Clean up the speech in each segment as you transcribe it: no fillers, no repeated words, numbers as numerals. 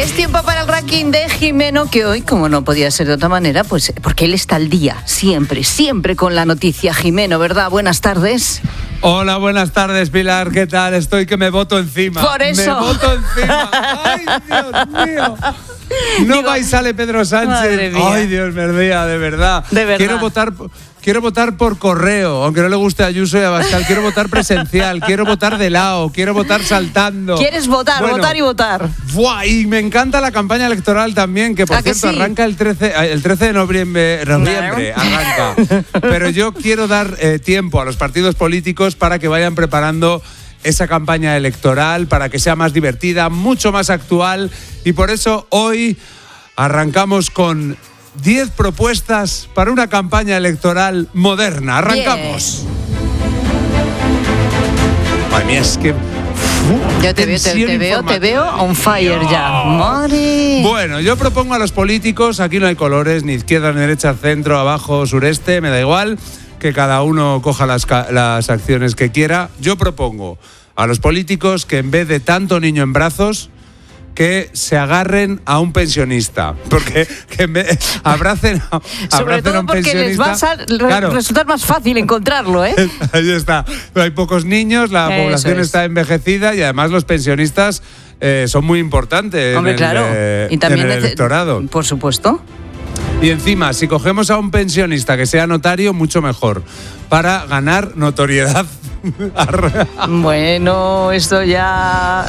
Es tiempo para el ranking de Jimeno, que hoy, como no podía ser de otra manera, pues porque él está al día, siempre con la noticia. Jimeno, ¿verdad? Buenas tardes. Hola, buenas tardes, Pilar. ¿Qué tal? Estoy que me boto encima. Por eso. Me boto encima. ¡Ay, Dios mío! No va y sale Pedro Sánchez. Madre mía. Ay, Dios mío, de verdad. De verdad. Quiero votar por correo, aunque no le guste a Ayuso y a Abascal. Quiero votar presencial, quiero votar de lado, quiero votar saltando. ¿Quieres votar, Bueno, votar y votar? ¡Buah! Y me encanta la campaña electoral también, que por cierto sí? arranca el 13 de noviembre arranca. Pero yo quiero dar tiempo a los partidos políticos para que vayan preparando esa campaña electoral, para que sea más divertida, mucho más actual, y por eso hoy arrancamos con 10 propuestas para una campaña electoral moderna. Arrancamos. Ay, mía, es que... Yo te veo on fire ya. Madre. Bueno, yo propongo a los políticos, aquí no hay colores, ni izquierda, ni derecha, centro, abajo, sureste, me da igual, que cada uno coja las acciones que quiera. Yo propongo a los políticos que en vez de tanto niño en brazos, que se agarren a un pensionista, porque que abracen a Sobre todo un porque pensionista. les va a Claro. resultar más fácil encontrarlo, ¿eh? Ahí está. Hay pocos niños, la Eso población es. está envejecida y además los pensionistas son muy importantes. Hombre, claro. Y también en el electorado. Por supuesto. Y encima, si cogemos a un pensionista que sea notario, mucho mejor, para ganar notoriedad. Bueno, esto ya...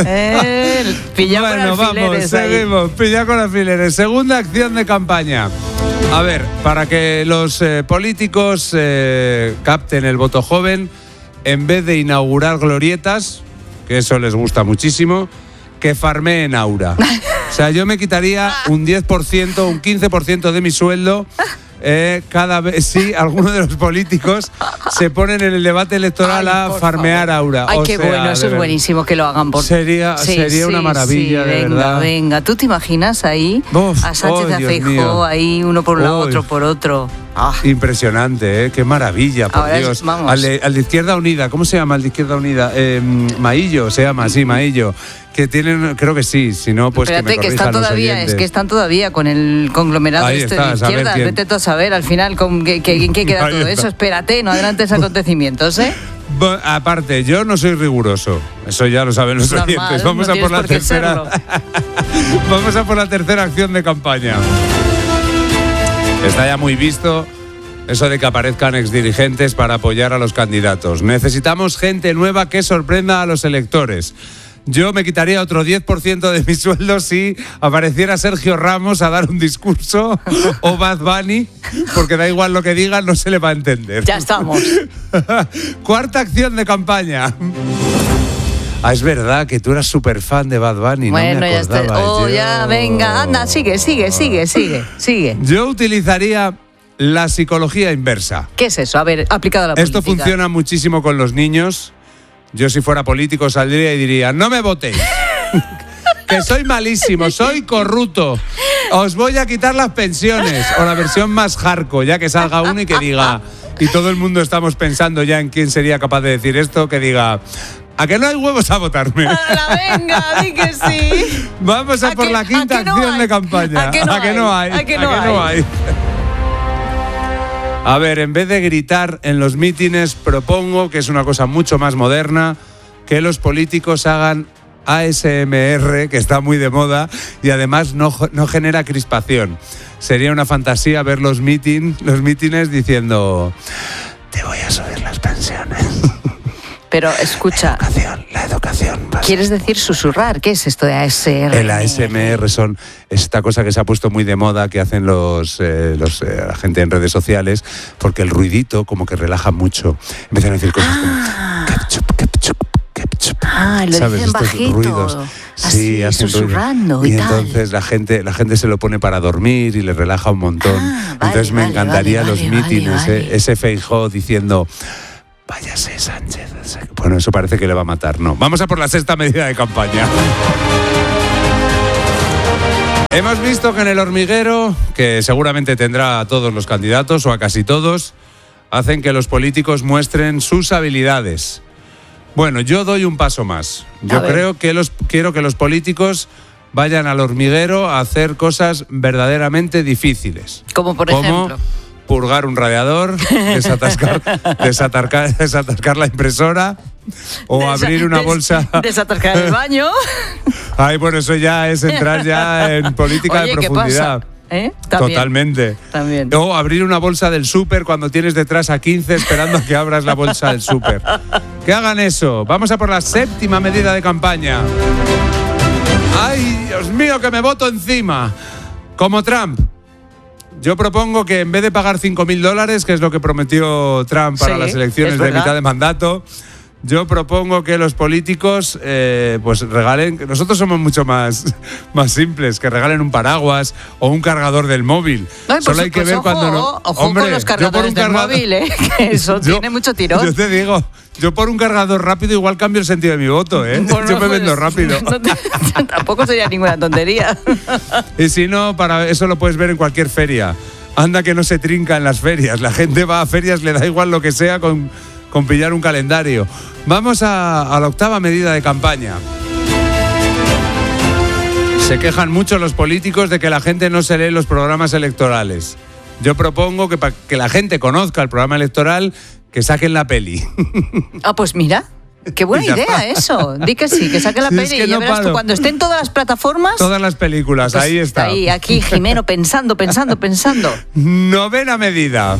pilla Bueno, con alfileres vamos, ahí. seguimos. Pilla con alfileres. Segunda acción de campaña. A ver, para que los políticos capten el voto joven, en vez de inaugurar glorietas, que eso les gusta muchísimo, que farmeen Aura. O sea, yo me quitaría un 10%, un 15% de mi sueldo cada vez, sí, algunos de los políticos se ponen en el debate electoral a farmear Aura. Ay, o qué sea, bueno, eso es buenísimo que lo hagan por... Sería una maravilla, de venga, verdad. Venga, ¿tú te imaginas ahí a Sánchez y a Dios Feijóo, mío. ahí uno por un lado, Uy. otro por otro? Ah. Impresionante, ¿eh? Qué maravilla, por Ahora Dios. vamos. Al de Izquierda Unida, ¿cómo se llama el de Izquierda Unida? Maillo, se llama así, Maillo. Que tienen, creo que sí, si no, pues Espérate, que me corrijan los oyentes. están todavía con el conglomerado Ahí este está, de a saber izquierda. quién. Vete tú a saber al final en qué queda Ahí todo está. eso. Espérate, no adelantes acontecimientos, ¿eh? Aparte, yo no soy riguroso. Eso ya lo saben los Normal, oyentes. Vamos no a por la tienes por qué tercera. Vamos a por la tercera acción de campaña. Está ya muy visto eso de que aparezcan exdirigentes para apoyar a los candidatos. Necesitamos gente nueva que sorprenda a los electores. Yo me quitaría otro 10% de mi sueldo si apareciera Sergio Ramos a dar un discurso o Bad Bunny, porque da igual lo que digan, no se le va a entender. Ya estamos. Cuarta acción de campaña. Es verdad que tú eras súper fan de Bad Bunny, Bueno, no me ya está. acordaba. Oh, ya, venga, anda, sigue. Yo utilizaría la psicología inversa. ¿Qué es eso? A ver, aplicado a la política. Esto funciona muchísimo con los niños. Yo si fuera político saldría y diría, no me votéis, que soy malísimo, soy corrupto, os voy a quitar las pensiones. O la versión más hardcore, ya que salga uno y que diga, y todo el mundo estamos pensando ya en quién sería capaz de decir esto, que diga, ¿a que no hay huevos a votarme? ¡Hala, venga, di que sí! Vamos a por la quinta acción de campaña. ¿A que no hay? A ver, en vez de gritar en los mítines, propongo, que es una cosa mucho más moderna, que los políticos hagan ASMR, que está muy de moda, y además no genera crispación. Sería una fantasía ver los mítines diciendo, te voy a subir las pensiones. Pero escucha, La educación. ¿quieres decir susurrar? ¿Qué es esto de ASMR? El ASMR es esta cosa que se ha puesto muy de moda, que hacen la gente en redes sociales, porque el ruidito como que relaja mucho. Empiezan a decir cosas como ketchup, ketchup, ketchup. Lo ¿sabes? dicen Estos bajito, ruidos. así, Sí, hacen susurrando ruido. y Y tal. entonces la gente se lo pone para dormir y le relaja un montón. Vale, Entonces me vale, encantaría vale, los vale, mítines, vale. ese Feijóo diciendo, váyase Sánchez. Bueno, eso parece que le va a matar. No. Vamos a por la sexta medida de campaña. Hemos visto que en El Hormiguero, que seguramente tendrá a todos los candidatos o a casi todos, hacen que los políticos muestren sus habilidades. Bueno, yo doy un paso más. Yo quiero que los políticos vayan al hormiguero a hacer cosas verdaderamente difíciles. Como por ejemplo... purgar un radiador, desatascar la impresora o abrir una bolsa... Desatascar el baño. Ay, bueno, eso ya es entrar ya en política de profundidad. ¿Qué pasa? Totalmente. También. O abrir una bolsa del súper cuando tienes detrás a 15 esperando a que abras la bolsa del súper. Que hagan eso. Vamos a por la 7ª medida de campaña. ¡Ay, Dios mío, que me voto encima! Como Trump. Yo propongo que en vez de pagar $5.000, que es lo que prometió Trump para las elecciones de mitad de mandato, yo propongo que los políticos pues regalen, nosotros somos mucho más simples, que regalen un paraguas o un cargador del móvil. Ay, pues, solo hay que ver ojo, cuando no. Ojo, hombre, con los cargadores del móvil, que eso tiene mucho tirón. Yo te digo, yo por un cargador rápido igual cambio el sentido de mi voto, Bueno, yo me vendo rápido. Tampoco sería ninguna tontería. Y si no, para eso lo puedes ver en cualquier feria. Anda que no se trinca en las ferias. La gente va a ferias, le da igual lo que sea con pillar un calendario. Vamos a la 8ª medida de campaña. Se quejan mucho los políticos de que la gente no se lee los programas electorales. Yo propongo que para que la gente conozca el programa electoral, que saquen la peli. Ah, pues mira. Qué buena idea eso. Di que sí, que saquen la peli. Es que y ya no verás paro. tú, cuando estén todas las plataformas... Todas las películas, pues ahí está. Ahí, aquí, Jimeno, pensando. 9ª medida.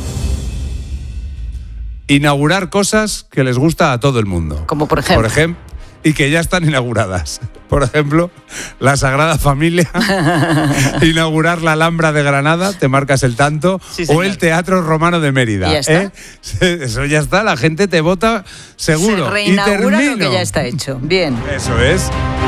Inaugurar cosas que les gusta a todo el mundo. Como por ejemplo. Y que ya están inauguradas. Por ejemplo, la Sagrada Familia, inaugurar la Alhambra de Granada, te marcas el tanto, sí, o el Teatro Romano de Mérida. ¿Y ya está? Eso ya está, la gente te vota seguro. Se reinaugura y lo que ya está hecho. Bien. Eso es.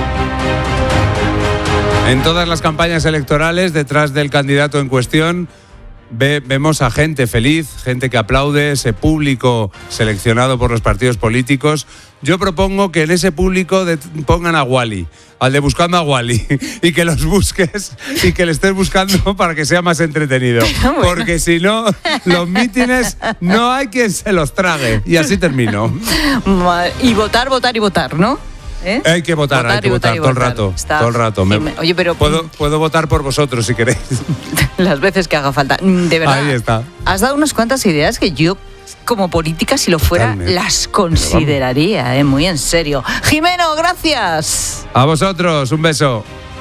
En todas las campañas electorales, detrás del candidato en cuestión, vemos a gente feliz, gente que aplaude, ese público seleccionado por los partidos políticos. Yo propongo que en ese público pongan a Wally, al de Buscando a Wally, y que los busques y que le estés buscando para que sea más entretenido. Bueno. Porque si no, los mítines no hay quien se los trague. Y así termino. Y votar, ¿no? Hay que votar todo el rato. Todo el rato. Oye, pero puedo votar por vosotros si queréis. Las veces que haga falta. De verdad. Ahí está. Has dado unas cuantas ideas que yo, como política, si lo fuera, totalmente, las consideraría, muy en serio. Jimeno, gracias. A vosotros, un beso.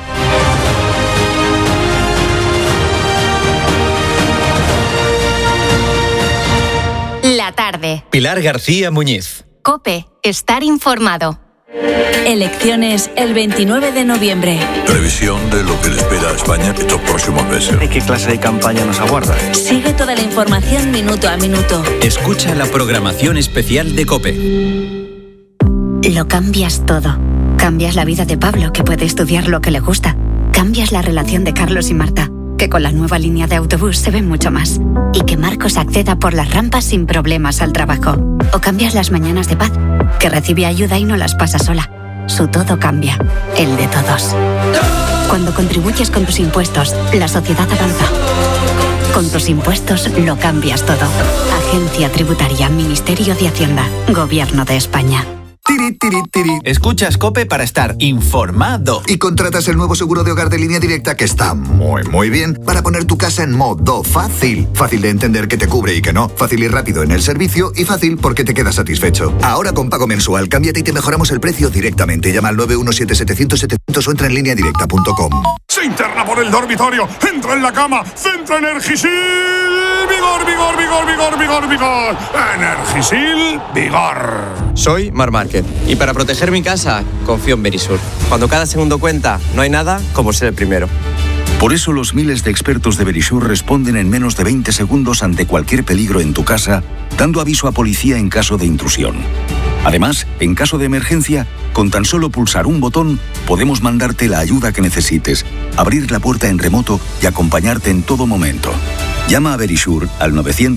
La tarde. Pilar García Muñiz. COPE. Estar informado. Elecciones el 29 de noviembre. Previsión de lo que le espera a España estos próximos meses. ¿Y qué clase de campaña nos aguarda? Sigue toda la información minuto a minuto. Escucha la programación especial de COPE. Lo cambias todo. Cambias la vida de Pablo, que puede estudiar lo que le gusta. Cambias la relación de Carlos y Marta, que con la nueva línea de autobús se ven mucho más. Y que Marcos acceda por las rampas sin problemas al trabajo. O cambias las mañanas de Paz, que recibe ayuda y no las pasa sola. Su todo cambia, el de todos. Cuando contribuyes con tus impuestos, la sociedad avanza. Con tus impuestos lo cambias todo. Agencia Tributaria, Ministerio de Hacienda, Gobierno de España. Tiri, tiri, tiri. Escuchas COPE para estar informado. Y contratas el nuevo seguro de hogar de Línea Directa, que está muy bien, para poner tu casa en modo fácil. Fácil de entender que te cubre y que no. Fácil y rápido en el servicio y fácil porque te quedas satisfecho. Ahora con pago mensual, cámbiate y te mejoramos el precio directamente. Llama al 917-700-700 o entra en lineadirecta.com. Se interna por el dormitorio, entra en la cama, centra Energisil. Vigor, vigor, vigor, vigor, vigor, vigor. Energisil, vigor. Soy Mar Márquez y para proteger mi casa confío en Verisur. Cuando cada segundo cuenta, no hay nada como ser el primero. Por eso los miles de expertos de Verisur responden en menos de 20 segundos ante cualquier peligro en tu casa, dando aviso a policía en caso de intrusión. Además, en caso de emergencia, con tan solo pulsar un botón, podemos mandarte la ayuda que necesites, abrir la puerta en remoto y acompañarte en todo momento. Llama a Verisur al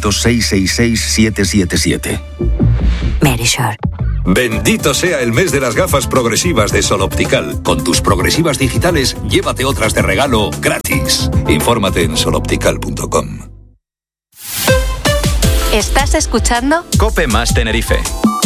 900-666-777. Verisur. Bendito sea el mes de las gafas progresivas de Sol Optical. Con tus progresivas digitales, llévate otras de regalo gratis. Infórmate en soloptical.com. ¿Estás escuchando? COPE más Tenerife.